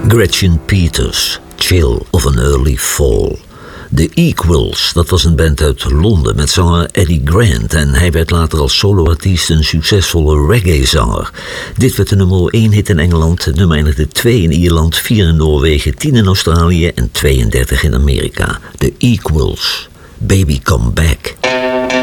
Gretchen Peters, Chill of an Early Fall. The Equals, dat was een band uit Londen met zanger Eddie Grant en hij werd later als soloartiest een succesvolle reggae-zanger. Dit werd de nummer 1 hit in Engeland, het nummer eindigde 2 in Ierland, 4 in Noorwegen, 10 in Australië en 32 in Amerika. The Equals, Baby Come Back.